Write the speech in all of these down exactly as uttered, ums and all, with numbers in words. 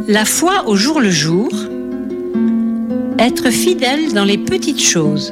La foi au jour le jour, être fidèle dans les petites choses.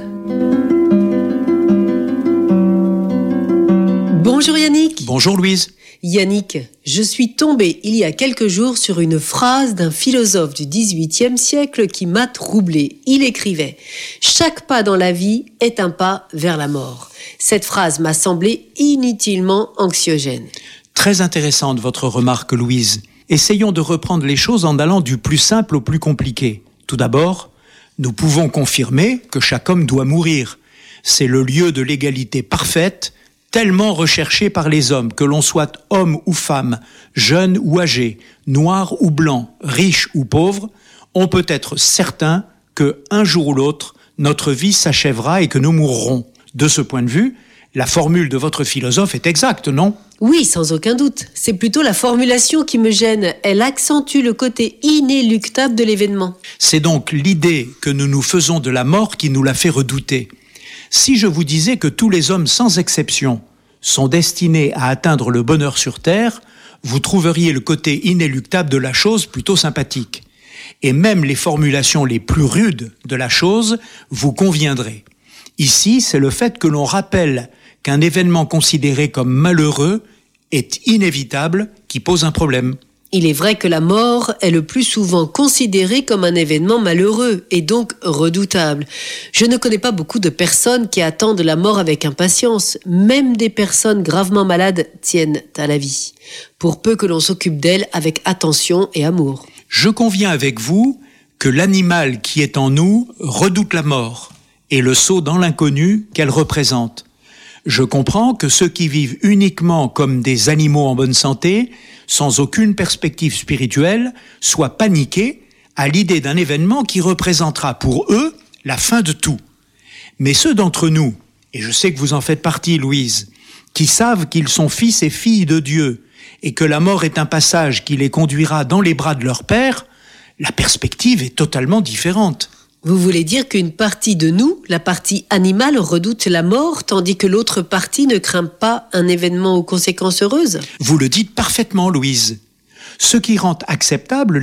Bonjour Yannick. Bonjour Louise. Yannick, je suis tombée il y a quelques jours sur une phrase d'un philosophe du dix-huitième siècle qui m'a troublée. Il écrivait « Chaque pas dans la vie est un pas vers la mort ». Cette phrase m'a semblé inutilement anxiogène. Très intéressante votre remarque Louise. Essayons de reprendre les choses en allant du plus simple au plus compliqué. Tout d'abord, nous pouvons confirmer que chaque homme doit mourir. C'est le lieu de l'égalité parfaite, tellement recherché par les hommes, que l'on soit homme ou femme, jeune ou âgé, noir ou blanc, riche ou pauvre, on peut être certain que un jour ou l'autre, notre vie s'achèvera et que nous mourrons. De ce point de vue, la formule de votre philosophe est exacte, non ? Oui, sans aucun doute. C'est plutôt la formulation qui me gêne. Elle accentue le côté inéluctable de l'événement. C'est donc l'idée que nous nous faisons de la mort qui nous la fait redouter. Si je vous disais que tous les hommes, sans exception, sont destinés à atteindre le bonheur sur Terre, vous trouveriez le côté inéluctable de la chose plutôt sympathique. Et même les formulations les plus rudes de la chose vous conviendraient. Ici, c'est le fait que l'on rappelle qu'un événement considéré comme malheureux est inévitable qui pose un problème. Il est vrai que la mort est le plus souvent considérée comme un événement malheureux et donc redoutable. Je ne connais pas beaucoup de personnes qui attendent la mort avec impatience. Même des personnes gravement malades tiennent à la vie, pour peu que l'on s'occupe d'elles avec attention et amour. Je conviens avec vous que l'animal qui est en nous redoute la mort et le saut dans l'inconnu qu'elle représente. Je comprends que ceux qui vivent uniquement comme des animaux en bonne santé, sans aucune perspective spirituelle, soient paniqués à l'idée d'un événement qui représentera pour eux la fin de tout. Mais ceux d'entre nous, et je sais que vous en faites partie, Louise, qui savent qu'ils sont fils et filles de Dieu et que la mort est un passage qui les conduira dans les bras de leur Père, la perspective est totalement différente. Vous voulez dire qu'une partie de nous, la partie animale, redoute la mort, tandis que l'autre partie ne craint pas un événement aux conséquences heureuses ? Vous le dites parfaitement, Louise. Ce qui rend acceptable